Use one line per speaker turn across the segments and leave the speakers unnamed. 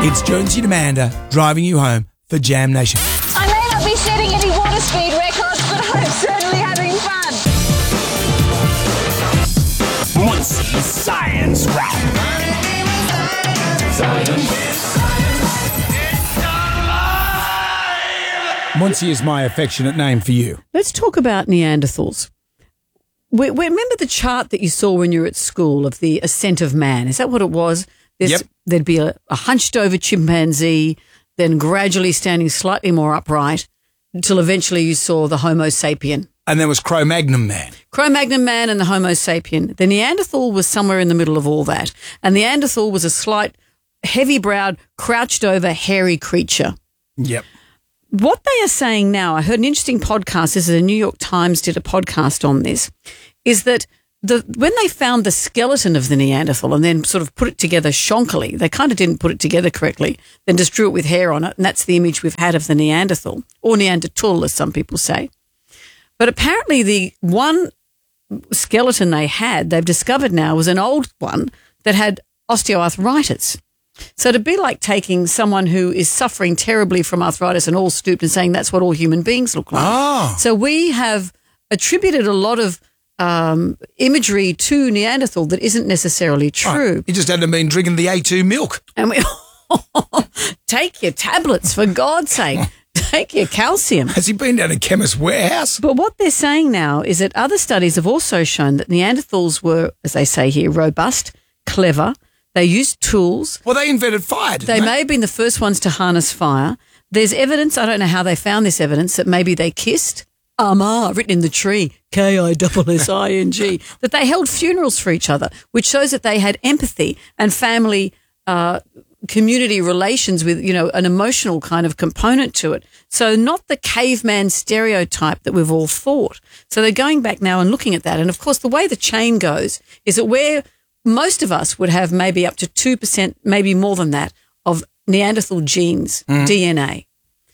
It's Jonesy and Amanda driving you home for Jam Nation.
I may not be setting any water speed records, but I'm certainly having fun.
Munsey's Science Rap.
Munsey is my affectionate name for you.
Let's talk about Neanderthals. Remember the chart that you saw when you were at school of the ascent of man? Is that what it was?
Yep.
There'd be a hunched over chimpanzee, then gradually standing slightly more upright until eventually you saw the Homo sapien.
And there was Cro-Magnon man.
Cro-Magnon man and the Homo sapien. The Neanderthal was somewhere in the middle of all that. And Neanderthal was a slight, heavy-browed, crouched-over, hairy creature.
Yep.
What they are saying now, I heard an interesting podcast, this is the New York Times did a podcast on this, is that when they found the skeleton of the Neanderthal and then sort of put it together shonkily, they kind of didn't put it together correctly, then just drew it with hair on it, and that's the image we've had of the Neanderthal, or Neanderthal as some people say. But apparently the one skeleton they had, they've discovered now, was an old one that had osteoarthritis. So to be like taking someone who is suffering terribly from arthritis and all stooped and saying that's what all human beings look like.
Oh.
So we have attributed a lot of imagery to Neanderthal that isn't necessarily true.
Right. He just hadn't been drinking the A2 milk.
And we take your tablets, for God's sake. Take your calcium.
Has he been down to Chemist Warehouse?
But what they're saying now is that other studies have also shown that Neanderthals were, as they say here, robust, clever. They used tools.
Well, they invented fire, didn't
They may have been the first ones to harness fire. There's evidence, I don't know how they found this evidence, that maybe they kissed. Written in the tree, K-I-S-S-I-N-G, that they held funerals for each other, which shows that they had empathy and family community relations with, an emotional kind of component to it. So not the caveman stereotype that we've all thought. So they're going back now and looking at that. And, of course, the way the chain goes is that where most of us would have maybe up to 2%, maybe more than that, of Neanderthal genes, DNA.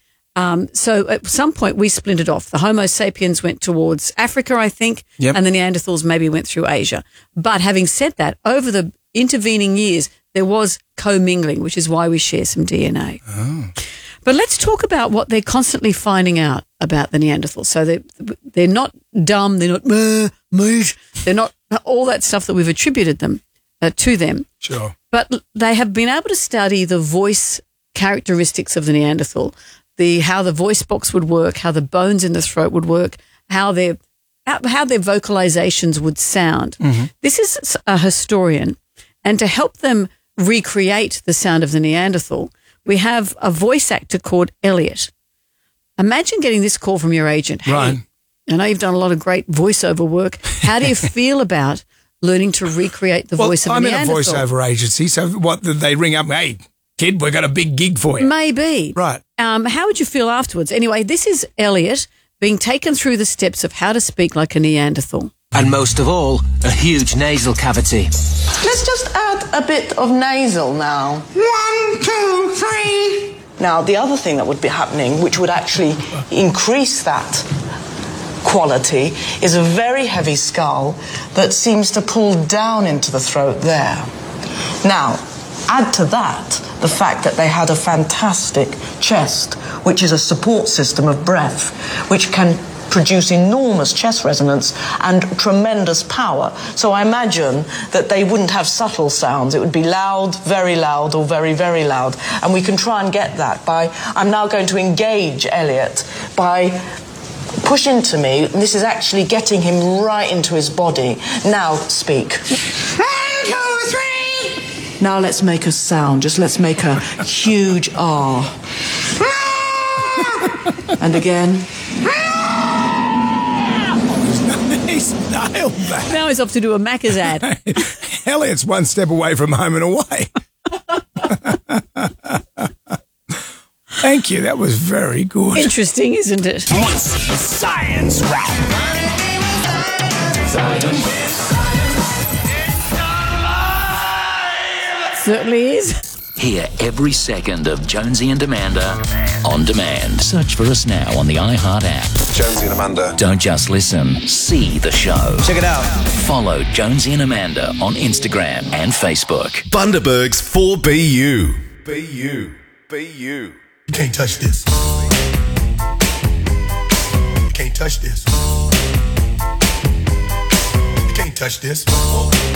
So at some point we splintered off. The Homo sapiens went towards Africa, I think, and the Neanderthals maybe went through Asia. But having said that, over the intervening years, there was commingling, which is why we share some DNA.
Oh.
But let's talk about what they're constantly finding out about the Neanderthals. So they're not dumb, they're not meat, they're not all that stuff that we've attributed them to them.
Sure.
But they have been able to study the voice characteristics of the Neanderthal, how the voice box would work, how the bones in the throat would work, how their vocalizations would sound. Mm-hmm. This is a historian, and to help them recreate the sound of the Neanderthal, we have a voice actor called Elliot. Imagine getting this call from your agent. Hey,
right.
I know you've done a lot of great voiceover work. How do you feel about learning to recreate the voice of a Neanderthal?
I'm in a voiceover agency, so what, they ring up, hey, kid, we've got a big gig for you.
Maybe.
Right.
How would you feel afterwards? Anyway, this is Elliot being taken through the steps of how to speak like a Neanderthal.
And most of all, a huge nasal cavity.
Let's just add a bit of nasal now. 1, 2, 3. Now, the other thing that would be happening, which would actually increase that quality, is a very heavy skull that seems to pull down into the throat there. Now, add to that the fact that they had a fantastic chest, which is a support system of breath, which can produce enormous chest resonance and tremendous power. So I imagine that they wouldn't have subtle sounds. It would be loud, or very, very loud. And we can try and get that by, I'm now going to engage Elliot by push into me. This is actually getting him right into his body. Now speak. 1, 2, 3. Now let's make a sound. Just let's make a huge R. And again.
He's nailed that.
Now he's off to do a Macca's ad.
Elliot's one step away from home and away. Thank you. That was very good.
Interesting, isn't it?
Munsey's Science Rap.
Certainly is.
Hear every second of Jonesy and Amanda on demand. Search for us now on the iHeart app.
Jonesy and Amanda.
Don't just listen, see the show.
Check it out.
Follow Jonesy and Amanda on Instagram and Facebook.
Bundaberg's 4BU.
Be you. Be you.
You can't touch this. You can't touch this. You can't touch this.